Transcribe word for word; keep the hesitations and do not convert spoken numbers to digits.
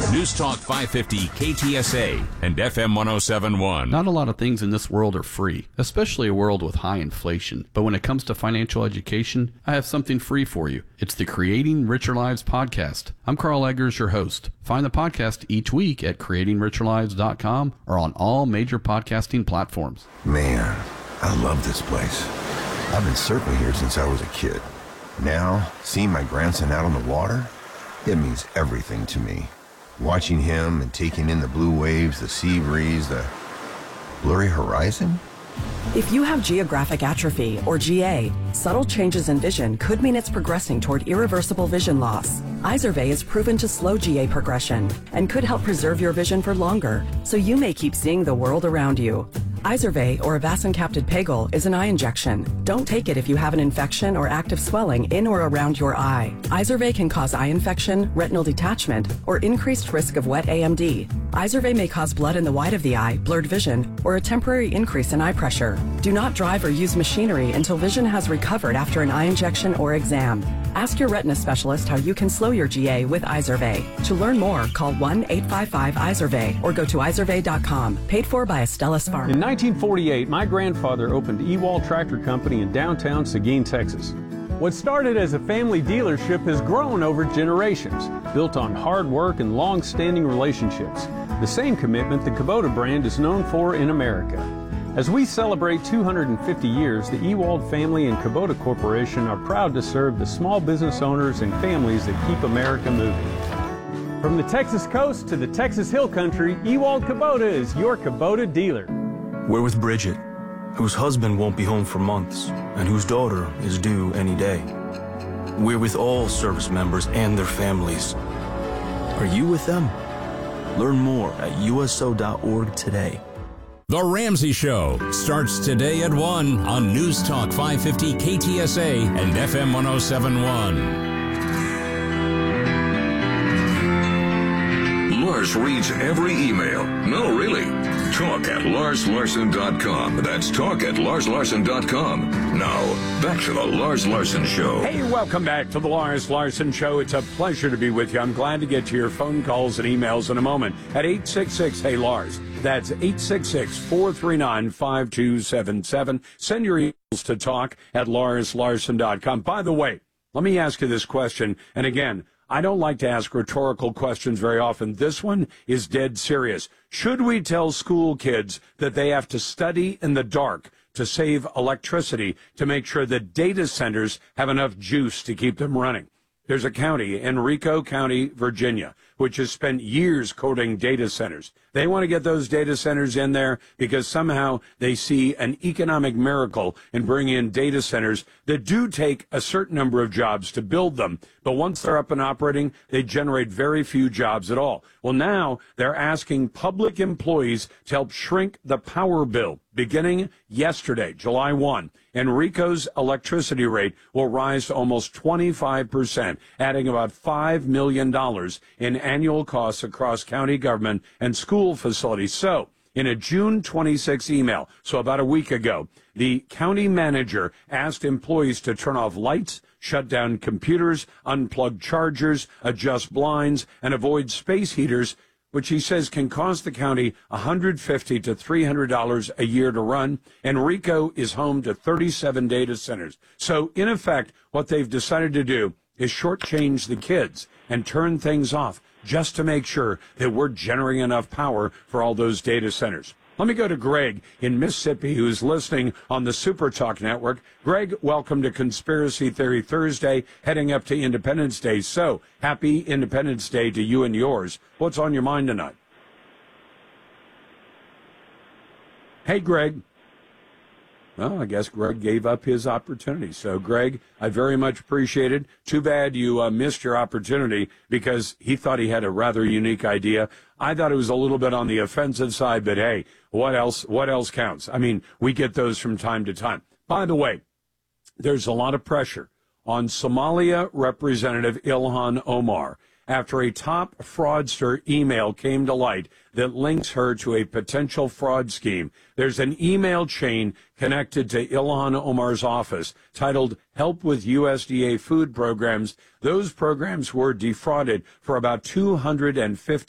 News Talk five fifty K T S A and F M one oh seven point one. Not a lot of things in this world are free, especially a world with high inflation. But when it comes to financial education, I have something free for you. It's the Creating Richer Lives podcast. I'm Carl Eggers, your host. Find the podcast each week at creating richer lives dot com or on all major podcasting platforms. Man, I love this place. I've been surfing here since I was a kid. Now, seeing my grandson out on the water, it means everything to me. Watching him and taking in the blue waves, the sea breeze, the blurry horizon. If you have geographic atrophy, or G A, subtle changes in vision could mean it's progressing toward irreversible vision loss. Izervay is proven to slow G A progression and could help preserve your vision for longer, so you may keep seeing the world around you. Izervay, or avacincaptad pegol, is an eye injection. Don't take it if you have an infection or active swelling in or around your eye. Izervay can cause eye infection, retinal detachment, or increased risk of wet A M D. Izervay may cause blood in the white of the eye, blurred vision, or a temporary increase in eye pressure. Do not drive or use machinery until vision has recovered after an eye injection or exam. Ask your retina specialist how you can slow your G A with Izervay. To learn more, call one eight five five Izervay or go to izervay dot com. Paid for by Astellas Pharma. In nineteen forty-eight, my grandfather opened Ewald Tractor Company in downtown Seguin, Texas. What started as a family dealership has grown over generations, built on hard work and long-standing relationships. The same commitment the Kubota brand is known for in America. As we celebrate two hundred fifty years, the Ewald family and Kubota Corporation are proud to serve the small business owners and families that keep America moving. From the Texas coast to the Texas Hill Country, Ewald Kubota is your Kubota dealer. We're with Bridget, whose husband won't be home for months and whose daughter is due any day. We're with all service members and their families. Are you with them? Learn more at U S O dot org today. The Ramsey Show starts today at one on News Talk five fifty K T S A and F M one oh seven point one. Lars reads every email. No, really. Talk at Lars Larson dot com. That's talk at Lars Larson dot com. Now, back to the Lars Larson Show. Hey, welcome back to the Lars Larson Show. It's a pleasure to be with you. I'm glad to get to your phone calls and emails in a moment at eight six six, hey Lars. That's eight six six, four three nine, five two seven seven. Send your emails to talk at Lars Larson dot com. By the way, let me ask you this question. And again, I don't like to ask rhetorical questions very often. This one is dead serious. Should we tell school kids that they have to study in the dark to save electricity to make sure that data centers have enough juice to keep them running? There's a county, Enrico County, Virginia, which has spent years coding data centers. They want to get those data centers in there because somehow they see an economic miracle in bringing in data centers that do take a certain number of jobs to build them. But once they're up and operating, they generate very few jobs at all. Well, now they're asking public employees to help shrink the power bill. Beginning yesterday, July first, Enrico's electricity rate will rise to almost twenty-five percent, adding about five million dollars in annual costs across county government and school facilities. So, in a June twenty-sixth email, so about a week ago, the county manager asked employees to turn off lights, shut down computers, unplug chargers, adjust blinds, and avoid space heaters, which he says can cost the county one hundred fifty to three hundred dollars a year to run. Enrico is home to thirty-seven data centers. So, in effect, what they've decided to do is shortchange the kids and turn things off just to make sure that we're generating enough power for all those data centers. Let me go to Greg in Mississippi, who's listening on the Super Talk Network. Greg, welcome to Conspiracy Theory Thursday, heading up to Independence Day. So, happy Independence Day to you and yours. What's on your mind tonight? Hey, Greg. Well, I guess Greg gave up his opportunity. So, Greg, I very much appreciate it. Too bad you uh, missed your opportunity because he thought he had a rather unique idea. I thought it was a little bit on the offensive side, but hey, what else, what else counts? I mean, we get those from time to time. By the way, there's a lot of pressure on Somalia Representative Ilhan Omar after a top fraudster email came to light that links her to a potential fraud scheme. There's an email chain connected to Ilhan Omar's office titled Help with U S D A Food Programs. Those programs were defrauded for about two hundred fifty